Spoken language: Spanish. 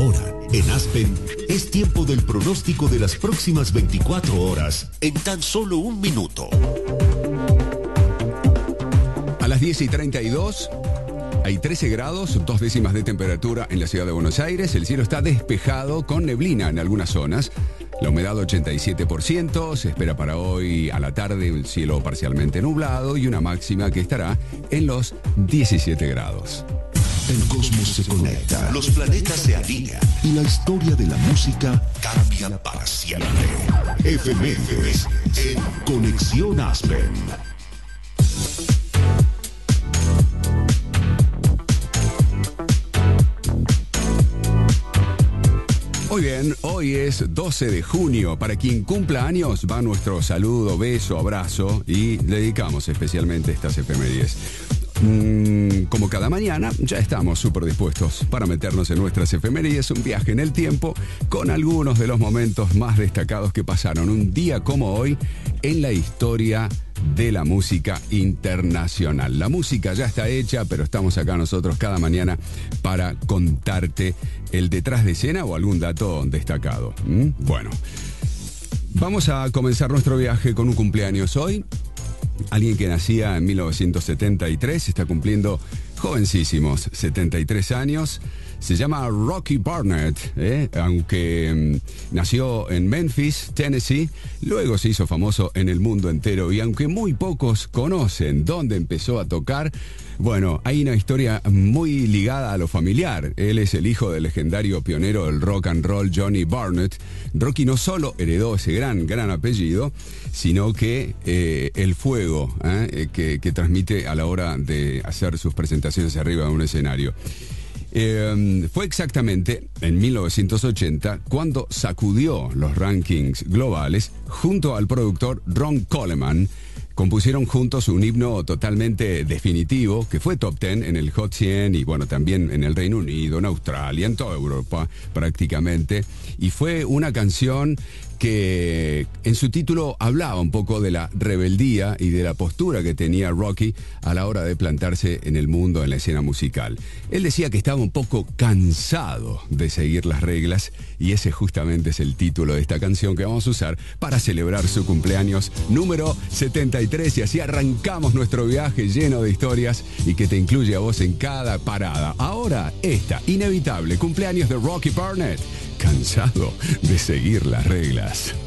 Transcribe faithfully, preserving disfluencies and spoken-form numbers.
Ahora, en Aspen, es tiempo del pronóstico de las próximas veinticuatro horas en tan solo un minuto. A las diez y treinta y dos hay trece grados, dos décimas de temperatura en la ciudad de Buenos Aires. El cielo está despejado con neblina en algunas zonas. La humedad ochenta y siete por ciento. Se espera para hoy a la tarde un cielo parcialmente nublado y una máxima que estará en los diecisiete grados. El cosmos se conecta, los planetas se alinean y la historia de la música cambia para siempre. Efemérides en Conexión Aspen. Muy bien, hoy es doce de junio. Para quien cumpla años va nuestro saludo, beso, abrazo y le dedicamos especialmente estas efemérides. Mm, como cada mañana, ya estamos súper dispuestos para meternos en nuestras efemérides, un viaje en el tiempo con algunos de los momentos más destacados que pasaron un día como hoy en la historia de la música internacional. La música ya está hecha, pero estamos acá nosotros cada mañana para contarte el detrás de escena o algún dato destacado. ¿Mm? Bueno, vamos a comenzar nuestro viaje con un cumpleaños hoy. Alguien que nacía en mil novecientos setenta y tres, está cumpliendo jovencísimos, setenta y tres años. Se llama Rocky Barnett, ¿eh? aunque mm, nació en Memphis, Tennessee, luego se hizo famoso en el mundo entero y aunque muy pocos conocen dónde empezó a tocar, bueno, hay una historia muy ligada a lo familiar. Él es el hijo del legendario pionero del rock and roll Johnny Barnett. Rocky no solo heredó ese gran, gran apellido, sino que eh, el fuego ¿eh? que, que transmite a la hora de hacer sus presentaciones arriba de un escenario. Eh, fue exactamente en mil novecientos ochenta cuando sacudió los rankings globales junto al productor Ron Coleman. Compusieron juntos un himno totalmente definitivo que fue top diez en el Hot cien y bueno, también en el Reino Unido, en Australia, en toda Europa prácticamente. Y fue una canción que en su título hablaba un poco de la rebeldía y de la postura que tenía Rocky a la hora de plantarse en el mundo, en la escena musical. Él decía que estaba un poco cansado de seguir las reglas y ese justamente es el título de esta canción que vamos a usar para celebrar su cumpleaños número setenta y tres y así arrancamos nuestro viaje lleno de historias y que te incluye a vos en cada parada. Ahora, esta inevitable cumpleaños de Rocky Barnett. Cansado de seguir las reglas.